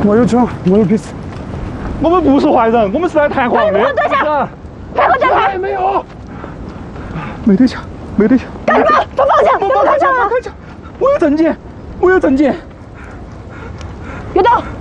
我有枪，我有 PC。我们不是坏人，我们是来弹簧的。 对象，配合检查。 没有，没得枪，没得枪。 干什么？不放枪！不放枪啊！ 我有证件，我有证件。 别动！